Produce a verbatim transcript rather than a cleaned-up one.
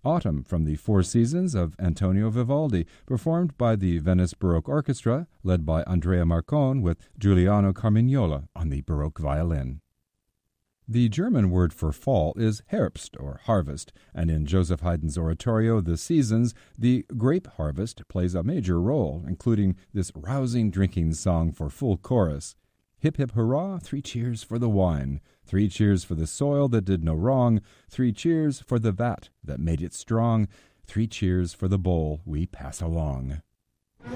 Autumn from the Four Seasons of Antonio Vivaldi, performed by the Venice Baroque Orchestra, led by Andrea Marcon with Giuliano Carmignola on the Baroque violin. The German word for fall is Herbst, or harvest, and in Joseph Haydn's oratorio The Seasons, the grape harvest plays a major role, including this rousing drinking song for full chorus. Hip hip hurrah, three cheers for the wine, three cheers for the soil that did no wrong, three cheers for the vat that made it strong, three cheers for the bowl we pass along.